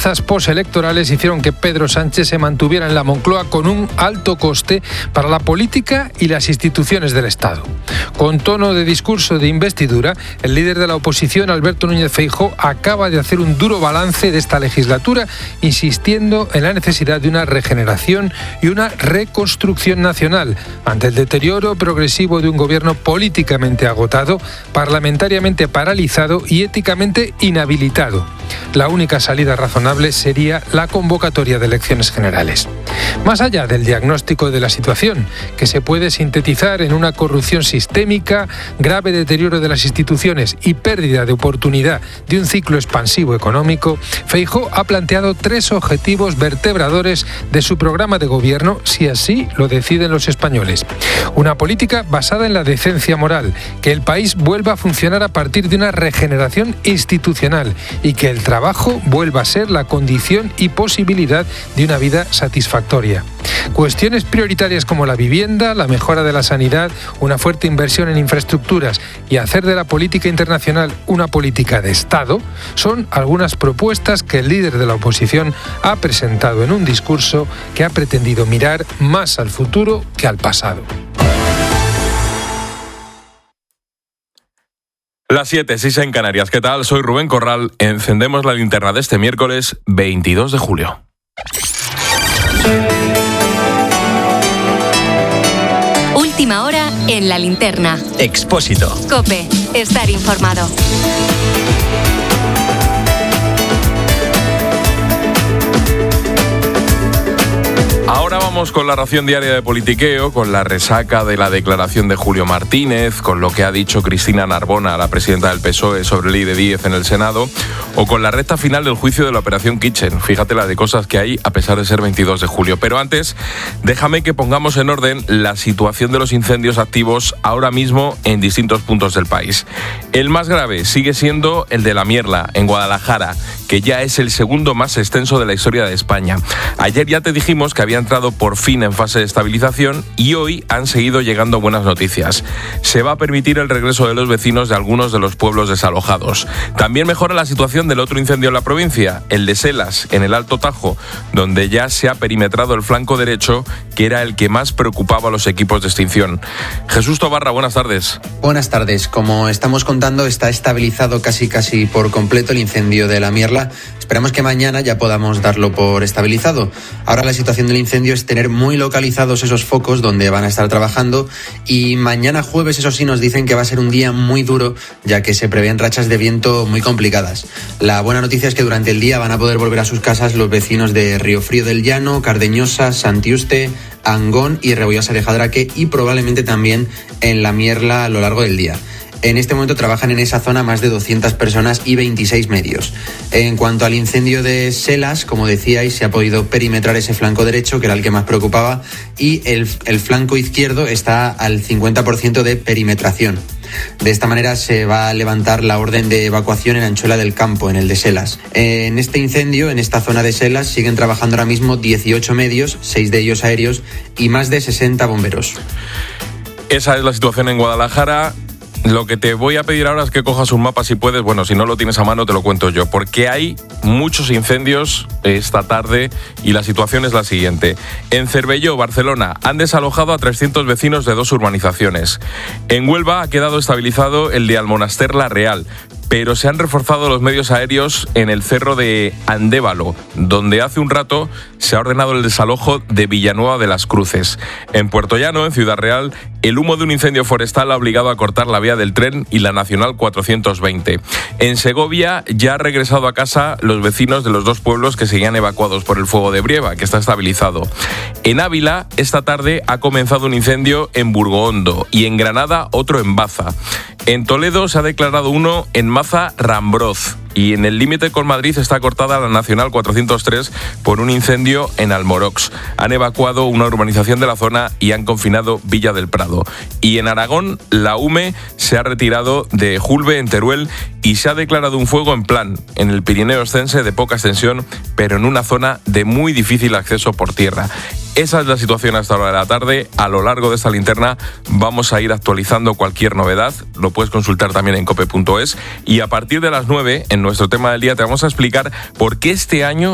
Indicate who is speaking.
Speaker 1: amenazas postelectorales hicieron que Pedro Sánchez se mantuviera en la Moncloa con un alto coste para la política y las instituciones del Estado. Con tono de discurso de investidura, el líder de la oposición, Alberto Núñez Feijóo, acaba de hacer un duro balance de esta legislatura, insistiendo en la necesidad de una regeneración y una reconstrucción nacional ante el deterioro progresivo de un gobierno políticamente agotado, parlamentariamente paralizado y éticamente inhabilitado. La única salida razonable sería la convocatoria de elecciones generales. Más allá del diagnóstico de la situación, que se puede sintetizar en una corrupción sistémica, grave deterioro de las instituciones y pérdida de oportunidad de un ciclo expansivo económico, Feijóo ha planteado 3 objetivos vertebradores de su programa de gobierno, si así lo deciden los españoles. Una política basada en la decencia moral, que el país vuelva a funcionar a partir de una regeneración institucional y que el trabajo vuelva a ser la condición y posibilidad de una vida satisfactoria. Cuestiones prioritarias como la vivienda, la mejora de la sanidad, una fuerte inversión en infraestructuras y hacer de la política internacional una política de Estado son algunas propuestas que el líder de la oposición ha presentado en un discurso que ha pretendido mirar más al futuro que al pasado.
Speaker 2: Las 7:06 en Canarias. ¿Qué tal? Soy Rubén Corral. Encendemos la linterna de este miércoles 22 de julio.
Speaker 3: Última hora en la linterna.
Speaker 4: Expósito.
Speaker 3: COPE. Estar informado.
Speaker 2: Ahora vamos con la ración diaria de politiqueo, con la resaca de la declaración de Julio Martínez, con lo que ha dicho Cristina Narbona, la presidenta del PSOE, sobre el ID10 en el Senado, o con la recta final del juicio de la Operación Kitchen. Fíjate la de cosas que hay a pesar de ser 22 de julio. Pero antes, déjame que pongamos en orden la situación de los incendios activos ahora mismo en distintos puntos del país. El más grave sigue siendo el de La Mierla, en Guadalajara, que ya es el segundo más extenso de la historia de España. Ayer ya te dijimos que había entrado por fin en fase de estabilización y hoy han seguido llegando buenas noticias. Se va a permitir el regreso de los vecinos de algunos de los pueblos desalojados. También mejora la situación del otro incendio en la provincia, el de Selas, en el Alto Tajo, donde ya se ha perimetrado el flanco derecho, que era el que más preocupaba a los equipos de extinción. Jesús Tobarra, buenas tardes.
Speaker 5: Buenas tardes. Como estamos contando, está estabilizado casi por completo el incendio de La Mierla. Esperamos que mañana ya podamos darlo por estabilizado. Ahora la situación del incendio es tener muy localizados esos focos donde van a estar trabajando, y mañana jueves, eso sí, nos dicen que va a ser un día muy duro, ya que se prevén rachas de viento muy complicadas. La buena noticia es que durante el día van a poder volver a sus casas los vecinos de Riofrío del Llano, Cardeñosa, Santiuste, Angón y Rebollosa de Jadraque, y probablemente también en La Mierla a lo largo del día. En este momento trabajan en esa zona más de 200 personas y 26 medios. En cuanto al incendio de Selas, como decíais, se ha podido perimetrar ese flanco derecho, que era el que más preocupaba, y el flanco izquierdo está al 50% de perimetración. De esta manera se va a levantar la orden de evacuación en Anchuela del Campo, en el de Selas. En este incendio, en esta zona de Selas, siguen trabajando ahora mismo 18 medios, 6 de ellos aéreos, y más de 60 bomberos.
Speaker 2: Esa es la situación en Guadalajara. Lo que te voy a pedir ahora es que cojas un mapa si puedes. Bueno, si no lo tienes a mano te lo cuento yo, porque hay muchos incendios esta tarde y la situación es la siguiente. En Cervelló, Barcelona, han desalojado a 300 vecinos de 2 urbanizaciones. En Huelva ha quedado estabilizado el de Almonaster La Real, pero se han reforzado los medios aéreos en el cerro de Andévalo, donde hace un rato se ha ordenado el desalojo de Villanueva de las Cruces. En Puerto Llano, en Ciudad Real, el humo de un incendio forestal ha obligado a cortar la vía del tren y la Nacional 420. En Segovia ya han regresado a casa los vecinos de los 2 pueblos que seguían evacuados por el fuego de Brieva, que está estabilizado. En Ávila, esta tarde ha comenzado un incendio en Burgohondo y en Granada otro en Baza. En Toledo se ha declarado uno en Maza Rambroz. Y en el límite con Madrid está cortada la Nacional 403 por un incendio en Almorox. Han evacuado una urbanización de la zona y han confinado Villa del Prado. Y en Aragón, la UME se ha retirado de Julbe, en Teruel, y se ha declarado un fuego en plan en el Pirineo Extense de poca extensión, pero en una zona de muy difícil acceso por tierra. Esa es la situación hasta la hora de la tarde. A lo largo de esta linterna vamos a ir actualizando cualquier novedad. Lo puedes consultar también en cope.es. Y a partir de las 9, en nuestro tema del día, te vamos a explicar por qué este año